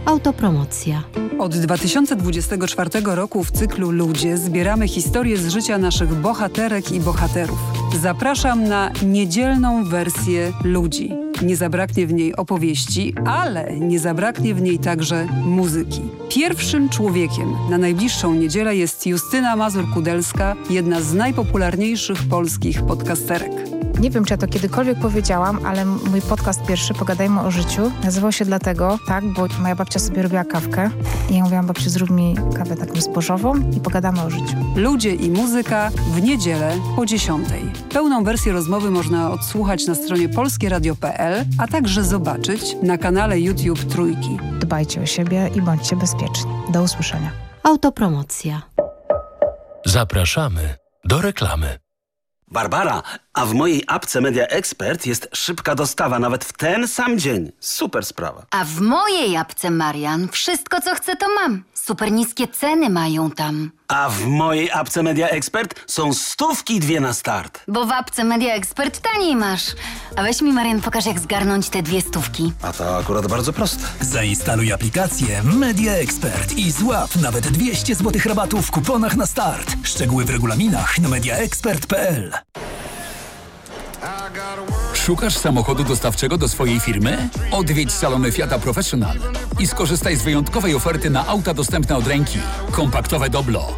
Autopromocja. Od 2024 roku w cyklu Ludzie zbieramy historie z życia naszych bohaterek i bohaterów. Zapraszam na niedzielną wersję Ludzi. Nie zabraknie w niej opowieści, ale nie zabraknie w niej także muzyki. Pierwszym człowiekiem na najbliższą niedzielę jest Justyna Mazur-Kudelska, jedna z najpopularniejszych polskich podcasterek. Nie wiem, czy ja to kiedykolwiek powiedziałam, ale mój podcast pierwszy, Pogadajmy o życiu, nazywał się dlatego, bo moja babcia sobie robiła kawkę i ja mówiłam, babciu, zrób mi kawę taką zbożową i pogadamy o życiu. Ludzie i muzyka w niedzielę po 10:00. Pełną wersję rozmowy można odsłuchać na stronie polskieradio.pl, a także zobaczyć na kanale YouTube Trójki. Dbajcie o siebie i bądźcie bezpieczni. Do usłyszenia. Autopromocja. Zapraszamy do reklamy. Barbara, a w mojej apce Media Expert jest szybka dostawa nawet w ten sam dzień. Super sprawa. A w mojej apce, Marian, wszystko co chcę to mam. Super niskie ceny mają tam. A w mojej apce Media Expert są 100 na start. Bo w apce Media Expert taniej masz. A weź mi, Marian, pokaż jak zgarnąć te 2 stówki. A to akurat bardzo proste. Zainstaluj aplikację Media Expert i złap nawet 200 zł rabatu w kuponach na start. Szczegóły w regulaminach na mediaexpert.pl. Szukasz samochodu dostawczego do swojej firmy? Odwiedź salony Fiata Professional i skorzystaj z wyjątkowej oferty na auta dostępne od ręki. Kompaktowe Doblo,